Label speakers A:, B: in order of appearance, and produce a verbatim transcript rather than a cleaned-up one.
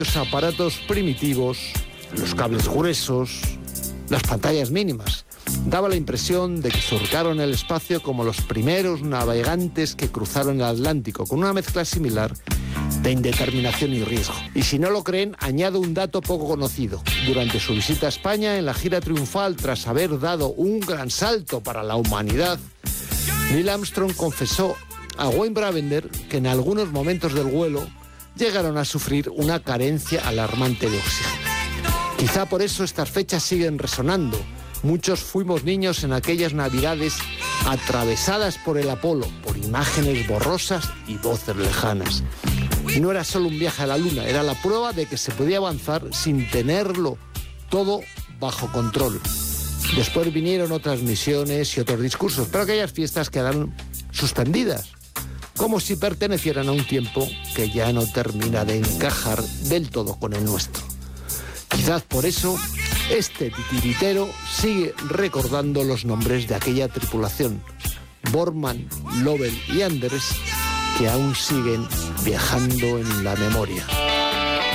A: Los aparatos primitivos, los cables gruesos, las pantallas mínimas. Daba la impresión de que surcaron el espacio como los primeros navegantes que cruzaron el Atlántico, con una mezcla similar de indeterminación y riesgo. Y si no lo creen, añado un dato poco conocido. Durante su visita a España, en la gira triunfal, tras haber dado un gran salto para la humanidad, Neil Armstrong confesó a Wayne Brabender que en algunos momentos del vuelo llegaron a sufrir una carencia alarmante de oxígeno. Quizá por eso estas fechas siguen resonando. Muchos fuimos niños en aquellas navidades atravesadas por el Apolo, por imágenes borrosas y voces lejanas. Y no era solo un viaje a la Luna, era la prueba de que se podía avanzar sin tenerlo todo bajo control. Después vinieron otras misiones y otros discursos, pero aquellas fiestas quedaron suspendidas, como si pertenecieran a un tiempo que ya no termina de encajar del todo con el nuestro. Quizás por eso este titiritero sigue recordando los nombres de aquella tripulación, Borman, Lovell y Anders, que aún siguen viajando en la memoria.